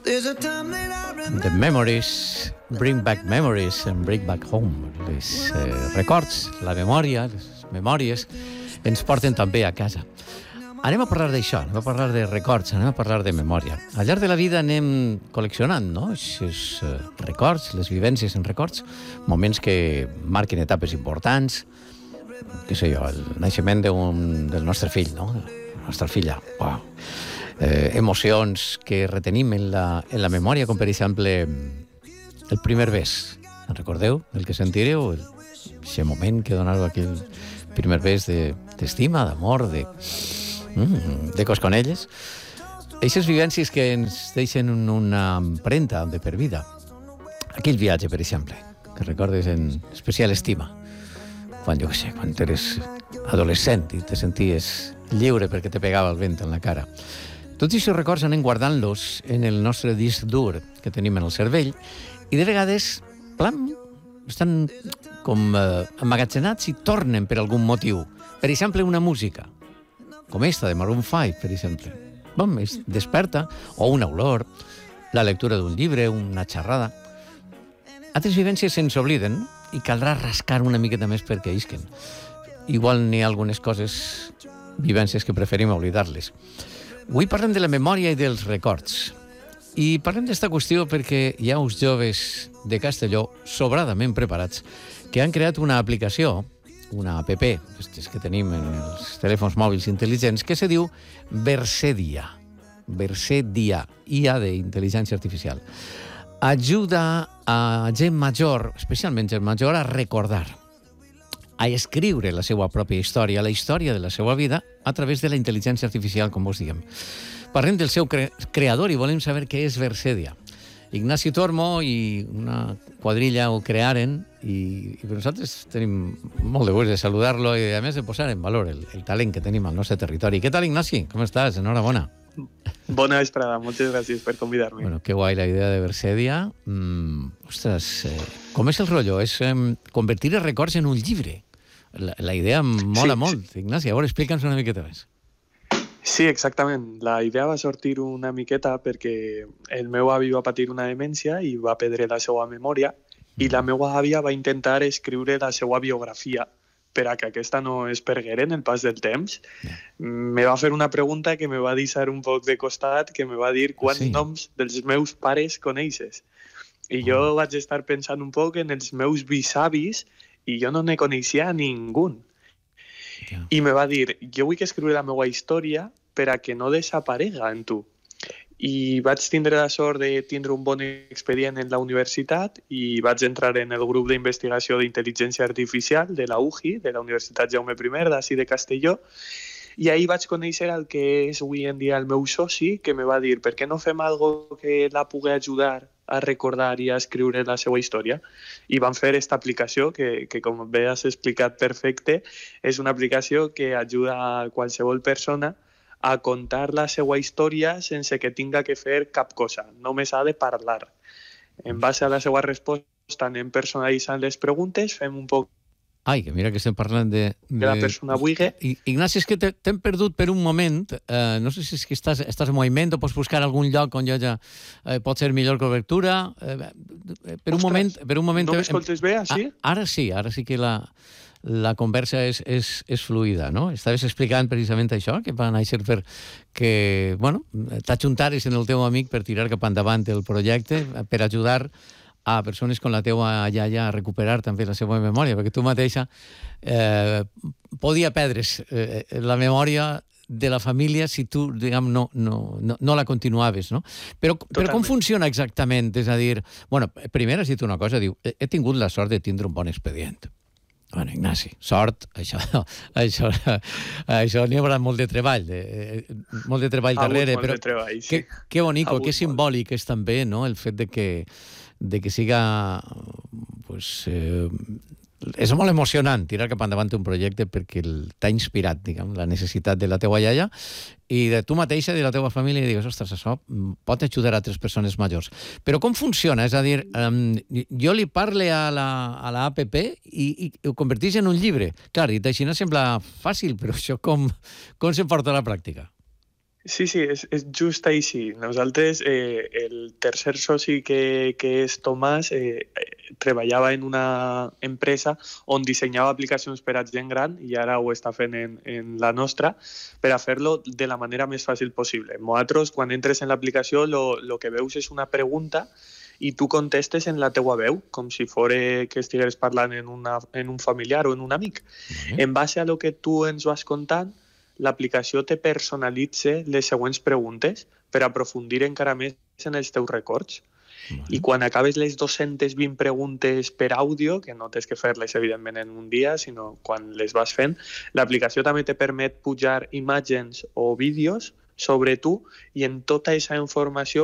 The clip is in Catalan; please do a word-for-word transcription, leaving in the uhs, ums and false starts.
The memories, bring back memories and bring back home. Les eh, records, la memòria, les memòries ens porten també a casa. Anem a parlar d'això, anem a parlar de records, anem a parlar de memòria. Al llarg de la vida anem col·leccionant, no?, aquests eh, records, les vivències en records, moments que marquen etapes importants, què sé jo, el naixement d'un, del nostre fill, no?, de la nostra filla, uau. Eh, emocions que retenim en la, en la memòria, com per exemple el primer bes. En recordeu el que sentireu? Aquest moment que donava aquell primer bes de, d'estima, d'amor, de, mm, de cosconelles. Aquestes vivències que ens deixen una empremta de per vida. Aquell viatge, per exemple, que recordes en especial estima. Quan, jo què sé, quan eres adolescent i te senties lliure perquè te pegava el vent en la cara. Tots aquests records anem guardant-los en el nostre disc dur que tenim en el cervell i de vegades, plam, estan com eh, emmagatzemats i tornen per algun motiu. Per exemple, una música, com esta de Maroon five, per exemple. Bom, es desperta, o una olor, la lectura d'un llibre, una xerrada. Altres vivències se'ns obliden i caldrà rascar una miqueta més perquè isquen. Igual n'hi ha algunes coses, vivències que preferim oblidar-les. Avui parlem de la memòria i dels records. I parlem d'esta qüestió perquè hi ha uns joves de Castelló sobradament preparats que han creat una aplicació, una app, aquestes que tenim en els telèfons mòbils intel·ligents, que se diu Versedia. Versedia, I A d'intel·ligència artificial. Ajuda a gent major, especialment gent major, a recordar, a escriure la seva pròpia història, la història de la seva vida, a través de la intel·ligència artificial, com vos diguem. Parlem del seu cre creador i volem saber què és Versedia. Ignasi Tormo i una quadrilla ho crearen i, i nosaltres tenim molt de gust de saludar-lo i, a més, de posar en valor el, el talent que tenim al nostre territori. Què tal, Ignasi? Com estàs? Enhorabona. Bona vesprada, moltes gràcies per convidar-me. Bueno, que guai la idea de Versedia. Mm, ostres, eh, com és el rotllo? És eh, convertir els records en un llibre. La, la idea mola sí, molt, sí. Ignasi. A veure, explica'ns una miqueta més. Sí, exactament. La idea va sortir una miqueta perquè el meu avi va patir una demència i va perdre la seva memòria mm. i la meva àvia va intentar escriure la seva biografia per a que aquesta no es perguera en el pas del temps. Yeah. Me va fer una pregunta que me va deixar un poc de costat, que me va dir quants sí. noms dels meus pares coneixes. I jo oh. vaig estar pensant un poc en els meus bisavis i jo no ne coneixia a ningú. Yeah. I me va dir, jo vull que escriure la meva història per a que no desaparega en tu. I vaig tindre la sort de tindre un bon expedient en la universitat i vaig entrar en el grup d'investigació d'intel·ligència artificial de la U J I, de la Universitat Jaume I, d'ací de Castelló, i ahir vaig conèixer el que és avui en dia el meu soci, que me va dir, per què no fem algo que la pugui ajudar a recordar i a escriure la seva història? I vam fer aquesta aplicació, que, que com bé has explicat perfecte, és una aplicació que ajuda a qualsevol persona a contar la seva història sense que tinga que fer cap cosa. Només ha de parlar. En base a la seva resposta anem personalitzant les preguntes, fem un poc Ai, que mira que estem parlant de... de la persona vulgui. Ignasi, és que t'hem perdut per un moment. Eh, no sé si és que estàs, estàs en moviment o pots buscar algun lloc on hi ha eh, pot ser millor cobertura. Eh, per, un Ostres, moment, per un moment... No m'escoltes bé, així? Ah, ara sí, ara sí que la... la conversa és, és, és fluida, no? Estaves explicant precisament això, que va néixer per que, bueno, t'ajuntares en el teu amic per tirar cap endavant el projecte, per ajudar a persones com la teua iaia a recuperar també la seva memòria, perquè tu mateixa eh, podia perdre's eh, la memòria de la família si tu, diguem, no, no, no, no la continuaves, no? Però, però com funciona exactament? És a dir, bueno, primer has dit una cosa, diu, he tingut la sort de tindre un bon expedient. Bueno, Ignasi, sort, això, això, això n'hi haurà molt de treball, de, molt de treball darrere, però de treball, sí. que, que bonic, que simbòlic és també, no?, el fet de que, de que siga, pues, eh, és molt emocionant tirar cap endavant un projecte perquè t'ha inspirat, diguem, la necessitat de la teua iaia i de tu mateixa, de la teua família, i digues, ostres, això pot ajudar a altres persones majors. Però com funciona? És a dir, um, jo li parle a la, a la app i, i ho converteix en un llibre. Clar, i així no sembla fàcil, però això com, com se porta a la pràctica? Sí, sí, és, és just així. Nosaltres, eh, el tercer soci que, que és Tomàs, eh, eh, treballava en una empresa on dissenyava aplicacions per a gent gran i ara ho està fent en, en la nostra per a fer-lo de la manera més fàcil possible. Nosaltres, quan entres en l'aplicació, lo, lo que veus és una pregunta i tu contestes en la teua veu, com si fos que estigués parlant en, una, en un familiar o en un amic. Vale. En base a lo que tu ens vas contant, l'aplicació te personalitza les següents preguntes per aprofundir encara més en els teus records. Vale. I quan acabes les dues-centes vint preguntes per àudio, que no tens que fer-les evidentment en un dia, sinó quan les vas fent, l'aplicació també te permet pujar imatges o vídeos sobre tu i en tota aquesta informació